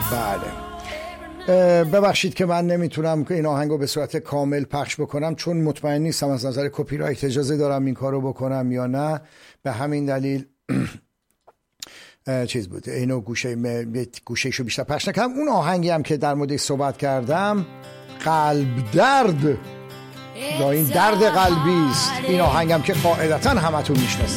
بله، ببخشید که من نمیتونم که این آهنگو به صورت کامل پخش بکنم چون مطمئن نیستم از نظر کپی رایت اجازه دارم این کارو بکنم یا نه. به همین دلیل چیز بود، اینو گوشهشو بیشتر پخش نکردم. اون آهنگی هم که در موردش صحبت کردم قلب درد یا این درد قلبی است. این آهنگم که قاعدتا همتون میشناسید.